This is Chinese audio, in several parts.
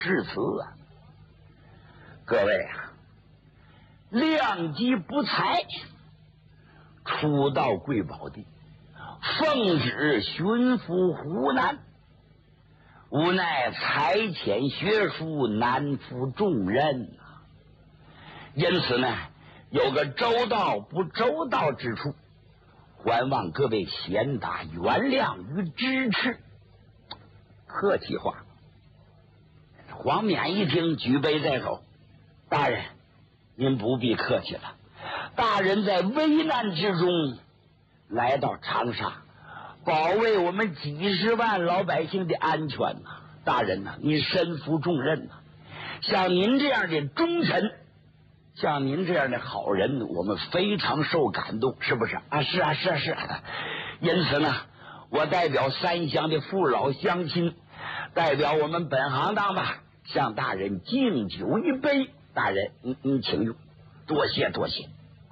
至此啊，各位啊，量级不才，初到贵宝地，奉旨巡抚湖南，无奈才浅学术，难负重任啊。因此呢，有个周到不周到之处，还望各位贤达原谅与支持。客气话。黄冕一听，举杯在手，大人，您不必客气了。大人在危难之中来到长沙，保卫我们几十万老百姓的安全呐！大人呐，您身负重任呐！像您这样的忠臣，像您这样的好人，我们非常受感动，是不是啊？是啊，是啊，是啊。因此呢，我代表三乡的父老乡亲，代表我们本行当吧，向大人敬酒一杯。大人，您请用，多谢多谢。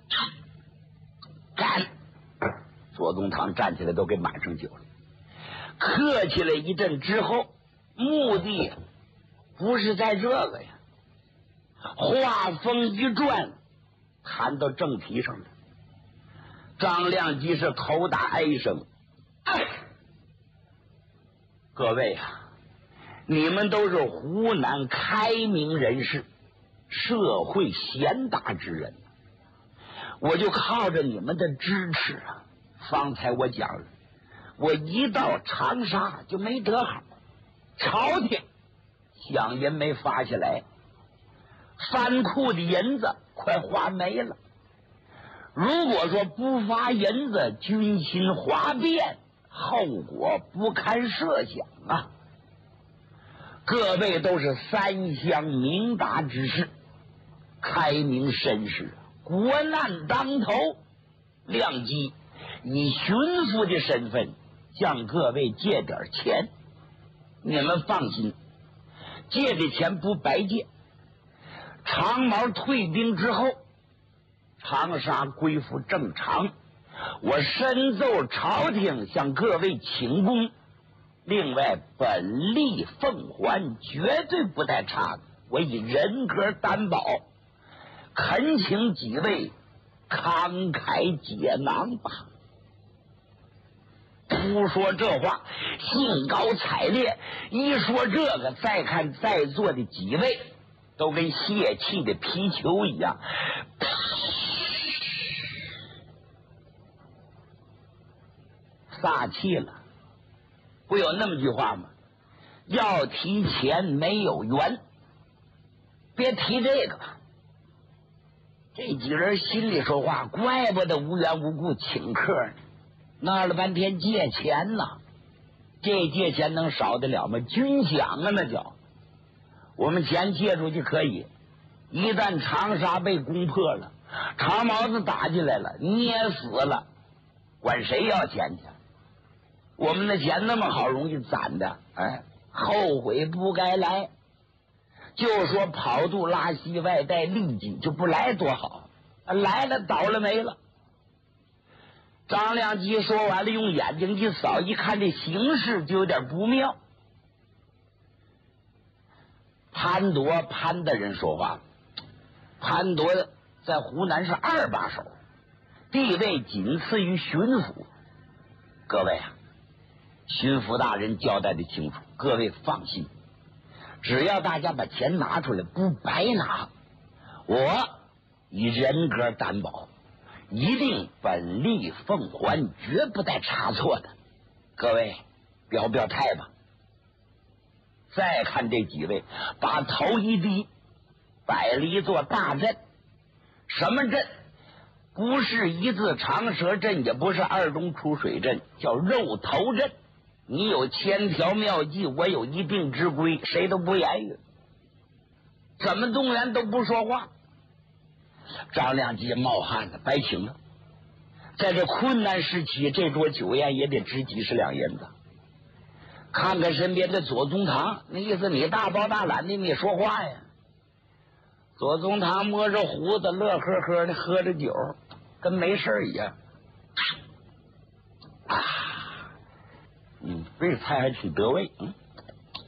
干！左宗棠站起来都给满上酒了。客气了一阵之后，目的不是在这个呀。话锋一转，谈到正题上了。张亮基是头打哀声。各位啊，你们都是湖南开明人士，社会贤达之人，我就靠着你们的支持啊。方才我讲了，我一到长沙就没得好，朝廷饷银没发下来，藩库的银子快花没了。如果说不发银子，军心哗变，后果不堪设想啊！各位都是三乡明达之士，开明绅士，国难当头，亮基以巡抚的身份向各位借点钱，你们放心，借的钱不白借。长毛退兵之后，长沙恢复正常，我深奏朝廷向各位请功，另外本利奉还，绝对不带差的。我以人格担保，恳请几位慷慨解囊吧。不说这话，兴高采烈。一说这个，再看在座的几位，都跟泄气的皮球一样。撒气了。不有那么句话吗？要提钱没有缘，别提这个吧。这几人心里说话，怪不得无缘无故请客呢，闹了半天借钱呐。这借钱能少得了吗？军饷啊，那叫我们钱借出去可以，一旦长沙被攻破了，长毛子打进来了，捏死了，管谁要钱去？我们的钱那么好容易攒的，哎，后悔不该来。就说跑肚拉稀外带痢疾就不来多好，来了倒了霉了。张亮基说完了，用眼睛一扫，一看这形势就有点不妙。潘铎潘大人说话了，潘铎在湖南是二把手，地位仅次于巡抚。各位啊，巡抚大人交代的清楚，各位放心，只要大家把钱拿出来，不白拿，我以人格担保，一定本利奉还，绝不带差错的。各位表表态吧。再看这几位，把头一低，摆了一座大阵。什么阵？不是一字长蛇阵，也不是二中出水阵，叫肉头阵。你有千条妙计，我有一定之规，谁都不言语，怎么动员都不说话。张亮基冒汗了，白请了。在这困难时期，这桌酒宴也得值几十两银子。看看身边的左宗棠，那意思你大包大揽的，你说话呀。左宗棠摸着胡子，乐呵呵的喝着酒，跟没事一样。这菜还挺得味。